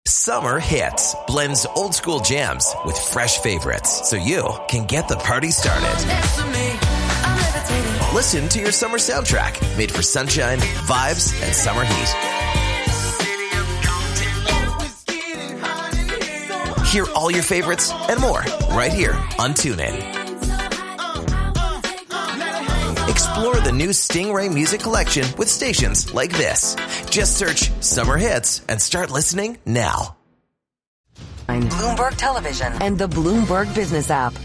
Summer Hits blends old school jams with fresh favorites so you can get the party started. Listen to your summer soundtrack made for sunshine, vibes, and summer heat. Hear all your favorites and more right here on TuneIn. Explore the new Stingray music collection with stations like this. Just search Summer Hits and start listening now. Bloomberg Television and the Bloomberg Business app.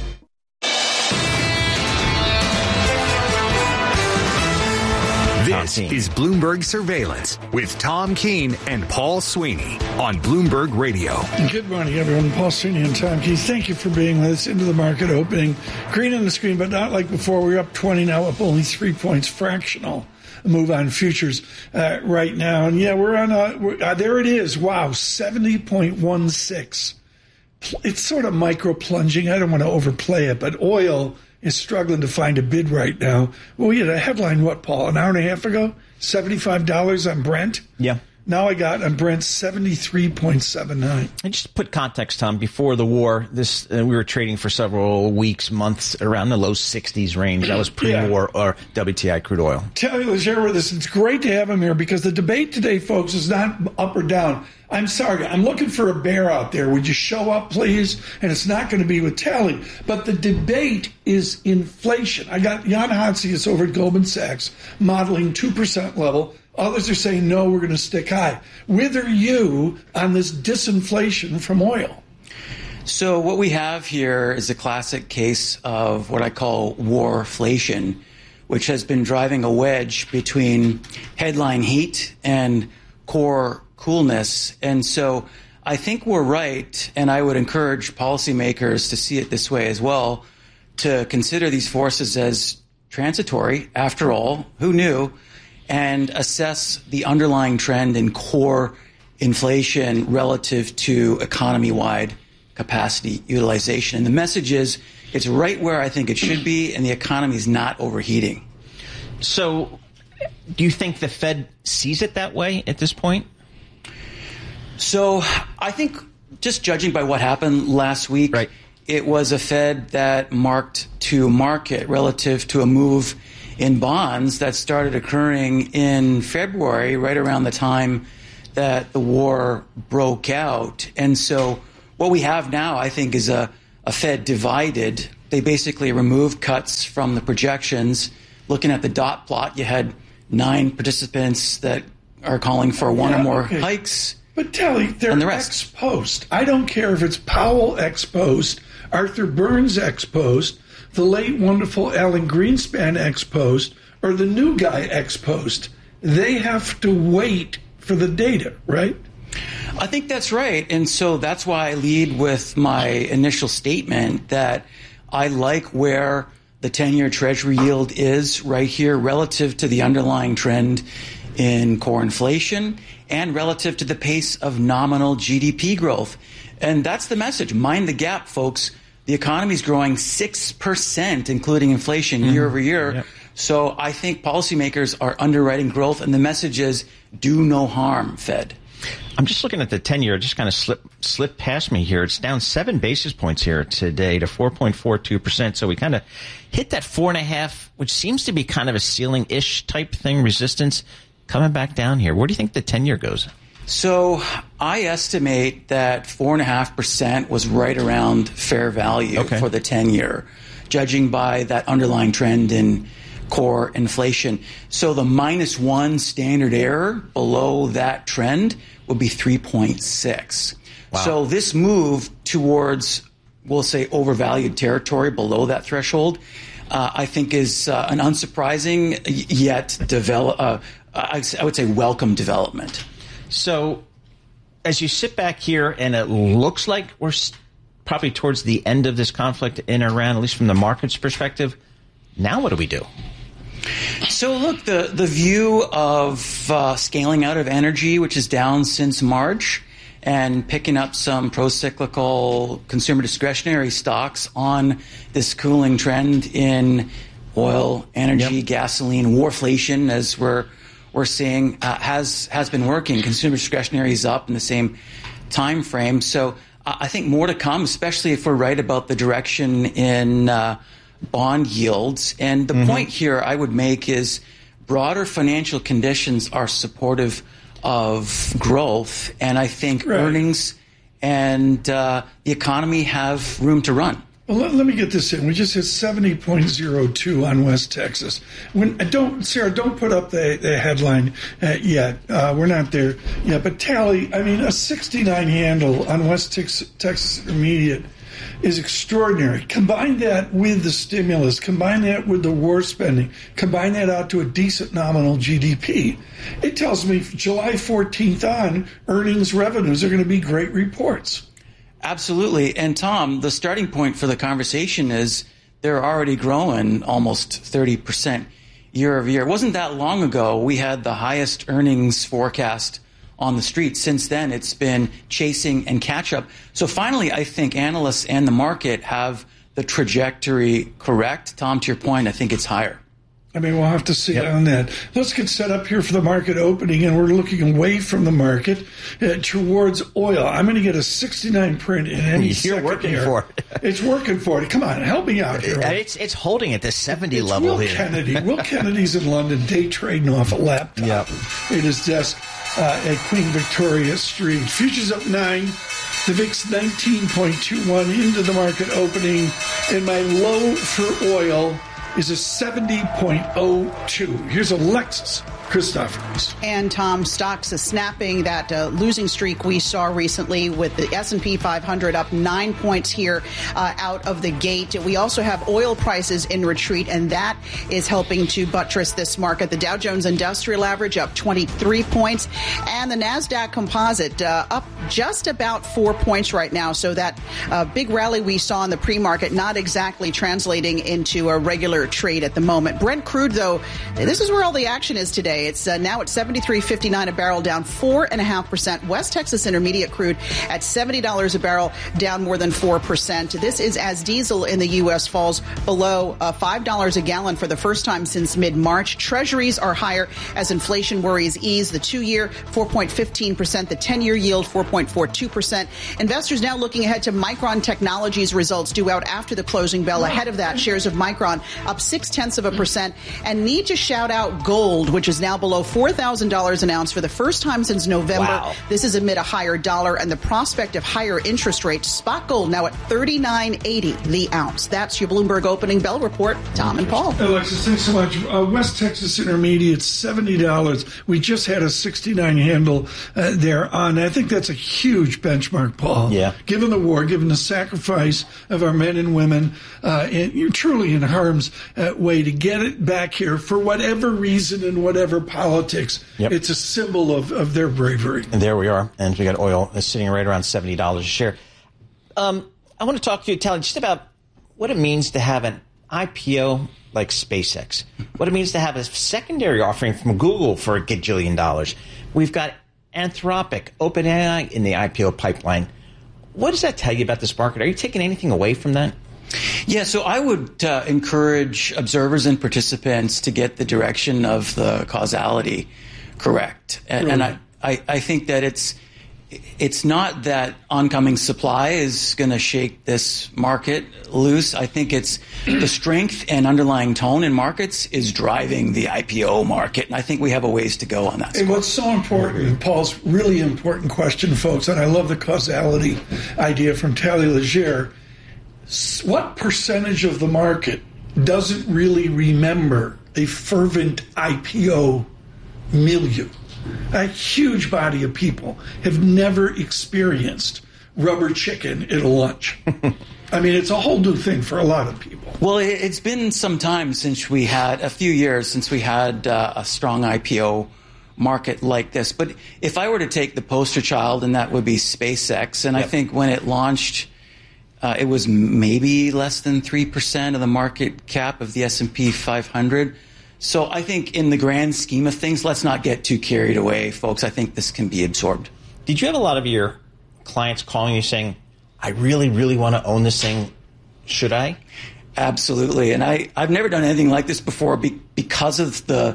This is Bloomberg Surveillance with Tom Keene and Paul Sweeney on Bloomberg Radio. Good morning, everyone. Paul Sweeney and Tom Keene. Thank you for being with us into the market opening. Green on the screen, but not like before. We're up 20 now, up only 3 points, fractional move on futures right now. And yeah, we're on there it is. Wow, 70.16. It's sort of micro plunging. I don't want to overplay it, but oil is struggling to find a bid right now. Well, we had a headline, what, Paul, an hour and a half ago? $75 on Brent? Yeah. Now I got on Brent 73.79. And just to put context, Tom, before the war, we were trading for several weeks, months around the low 60s range. That was pre-war or WTI crude oil. Let's share with us. It's great to have him here because the debate today, folks, is not up or down. I'm sorry. I'm looking for a bear out there. Would you show up, please? And it's not going to be with Tally. But the debate is inflation. I got Jan Hatzius over at Goldman Sachs modeling 2% level. Others are saying, no, we're going to stick high. Whither you on this disinflation from oil? So what we have here is a classic case of what I call warflation, which has been driving a wedge between headline heat and core coolness. And so I think we're right, and I would encourage policymakers to see it this way as well, to consider these forces as transitory. After all, who knew? And assess the underlying trend in core inflation relative to economy-wide capacity utilization. And the message is it's right where I think it should be, and the economy is not overheating. So do you think the Fed sees it that way at this point? So I think just judging by what happened last week, right, it was a Fed that marked to market relative to a move in bonds that started occurring in February, right around the time that the war broke out. And so what we have now, I think, is a Fed divided. They basically removed cuts from the projections. Looking at the dot plot, you had 9 participants that are calling for one or more hikes. But Telly, they're ex post. I don't care if it's Powell ex post, Arthur Burns ex post, the late wonderful Alan Greenspan ex post, or the new guy ex post. They have to wait for the data, right? I think that's right. And so that's why I lead with my initial statement that I like where the 10-year Treasury yield is right here relative to the underlying trend in core inflation and relative to the pace of nominal GDP growth. And that's the message. Mind the gap, folks. The economy is growing 6%, including inflation, year over year. Yep. So I think policymakers are underwriting growth, and the message is do no harm, Fed. I'm just looking at the 10-year. It just kind of slipped past me here. It's down 7 basis points here today to 4.42%. So we kind of hit that 4.5, which seems to be kind of a ceiling-ish type thing, resistance, coming back down here. Where do you think the 10-year goes? So I estimate that 4.5% was right around fair value for the 10-year, judging by that underlying trend in core inflation. So the -1 standard error below that trend would be 3.6. Wow. So this move towards, we'll say, overvalued territory below that threshold, I think is an unsurprising yet I would say welcome development. So as you sit back here and it looks like we're probably towards the end of this conflict in Iran, at least from the market's perspective, now what do we do? So look, the view of scaling out of energy, which is down since March, and picking up some pro-cyclical consumer discretionary stocks on this cooling trend in oil, energy, gasoline, warflation, as we're we're seeing has been working. Consumer discretionary is up in the same time frame. So I think more to come, especially if we're right about the direction in bond yields. And the point here I would make is broader financial conditions are supportive of growth, and I think earnings and the economy have room to run. Well, let me get this in. We just hit 70.02 on West Texas. Sarah, don't put up the headline yet. We're not there yet. But tally, a 69 handle on West Texas Intermediate is extraordinary. Combine that with the stimulus, combine that with the war spending, combine that out to a decent nominal GDP. It tells me July 14th on, earnings, revenues are going to be great reports. Absolutely. And Tom, the starting point for the conversation is they're already growing almost 30% year over year. It wasn't that long ago we had the highest earnings forecast on the street. Since then, it's been chasing and catch up. So finally, I think analysts and the market have the trajectory correct. Tom, to your point, I think it's higher. We'll have to see on that. Let's get set up here for the market opening, and we're looking away from the market towards oil. I'm going to get a 69 print in any second. You're working here. for it. It's working for it. Come on, help me out here. It's holding at the 70 it's level Will here. Kennedy. Will Kennedy's in London, day trading off a laptop at his desk at Queen Victoria Street. Futures up 9. The VIX 19.21 into the market opening, and my low for oil is a 70.02. Here's Alexis Christoforous. And Tom, stocks is snapping that losing streak we saw recently with the S&P 500 up 9 points here out of the gate. We also have oil prices in retreat, and that is helping to buttress this market. The Dow Jones Industrial Average up 23 points, and the NASDAQ Composite up just about 4 points right now. So that big rally we saw in the pre-market not exactly translating into a regular trade at the moment. Brent crude, though, this is where all the action is today. It's now at $73.59 a barrel, down 4.5%. West Texas Intermediate crude at $70 a barrel, down more than 4%. This is as diesel in the U.S. falls below $5 a gallon for the first time since mid-March. Treasuries are higher as inflation worries ease. The 2-year, 4.15%. The 10-year yield, 4.42%. Investors now looking ahead to Micron Technology's results due out after the closing bell. Ahead of that, shares of Micron up 0.6%. And need to shout out gold, which is now below $4,000 an ounce for the first time since November. Wow. This is amid a higher dollar and the prospect of higher interest rates. Spot gold now at $39.80 the ounce. That's your Bloomberg opening bell report. Tom and Paul. Alexis, thanks so much. West Texas Intermediate, $70. We just had a 69 handle there on. I think that's a huge benchmark, Paul. Yeah. Given the war, given the sacrifice of our men and women, and you're truly in harm's way to get it back here for whatever reason and whatever politics. Yep. It's a symbol of their bravery. And there we are. And we got oil sitting right around $70 a share. I want to talk to you, Tally, just about what it means to have an IPO like SpaceX, what it means to have a secondary offering from Google for $1 gajillion. We've got Anthropic, OpenAI in the IPO pipeline. What does that tell you about this market? Are you taking anything away from that? Yeah, so I would encourage observers and participants to get the direction of the causality correct. And I think that it's not that oncoming supply is going to shake this market loose. I think it's the strength and underlying tone in markets is driving the IPO market. And I think we have a ways to go on that. And what's so important, Paul's really important question, folks, and I love the causality idea from Tally Legere. What percentage of the market doesn't really remember a fervent IPO milieu? A huge body of people have never experienced rubber chicken at a lunch. It's a whole new thing for a lot of people. Well, it's been some time since we had, a few years since we had a strong IPO market like this. But if I were to take the poster child, and that would be SpaceX, and I think when it launched, it was maybe less than 3% of the market cap of the S&P 500. So I think in the grand scheme of things, let's not get too carried away, folks. I think this can be absorbed. Did you have a lot of your clients calling you saying, I really, really want to own this thing? Should I? Absolutely. And I've never done anything like this before because of the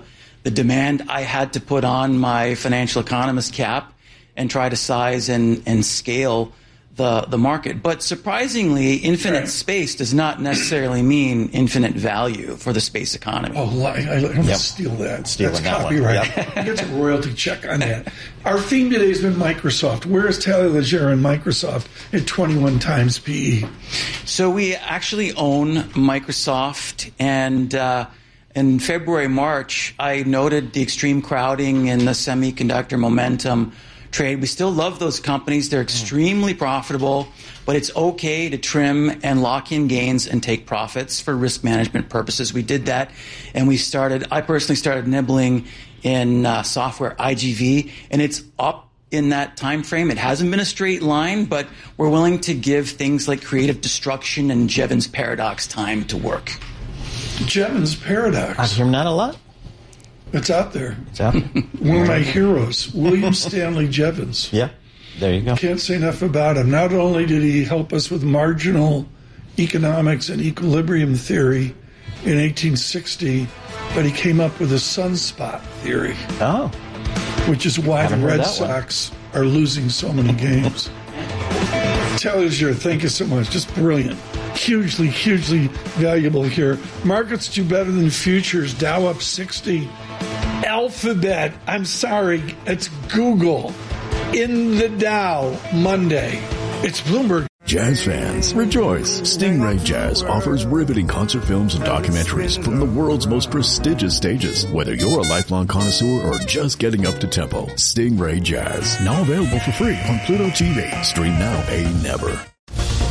the demand, I had to put on my financial economist cap and try to size and scale the market. But surprisingly, infinite space does not necessarily mean infinite value for the space economy. Oh, I'm going to steal that. That's copyright. He gets a royalty check on that. Our theme today has been Microsoft. Where is Tally Legere and Microsoft at 21 times PE? So we actually own Microsoft, and in February, March, I noted the extreme crowding in the semiconductor momentum trade. We still love those companies. They're extremely profitable, but it's okay to trim and lock in gains and take profits for risk management purposes. We did that, and I personally started nibbling in software IGV, and it's up in that time frame. It hasn't been a straight line, but we're willing to give things like Creative Destruction and Jevons Paradox time to work. Jevons Paradox. I hear not a lot. It's out there. It's out there. One of my heroes, William Stanley Jevons. Yeah, there you go. Can't say enough about him. Not only did he help us with marginal economics and equilibrium theory in 1860, but he came up with a sunspot theory. Oh. Which is why the Red Sox are losing so many games. Tally Legere, thank you so much. Just brilliant. Hugely, hugely valuable here. Markets do better than futures. Dow up 60. Alphabet, I'm sorry, it's Google. In the Dow, Monday. It's Bloomberg. Jazz fans, rejoice! Stingray Jazz offers riveting concert films and documentaries from the world's most prestigious stages. Whether you're a lifelong connoisseur or just getting up to tempo, Stingray Jazz, now available for free on Pluto TV. Stream now, pay never.